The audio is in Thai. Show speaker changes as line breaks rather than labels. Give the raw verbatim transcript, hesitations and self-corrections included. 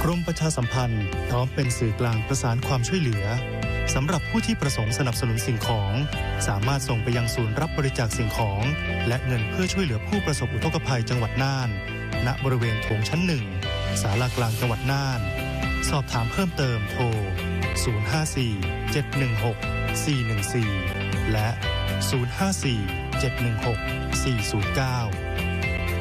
กรมประชาสัมพันธ์พร้อมเป็นสื่อกลางประสานความช่วยเหลือสำหรับผู้ที่ประสงค์สนับสนุนสิ่งของสามารถส่งไปยังศูนย์รับบริจาคสิ่งของและเงินเพื่อช่วยเหลือผู้ประสบอุทกภัยจังหวัดน่านณบริเวณโถงชั้นหนึ่งศาลากลางจังหวัดน่านสอบถามเพิ่มเติมโทรศูนย์ ห้า สี่ เจ็ด หนึ่ง หก สี่ หนึ่ง สี่และศูนย์ ห้า สี่ เจ็ด หนึ่ง หก สี่ ศูนย์ เก้า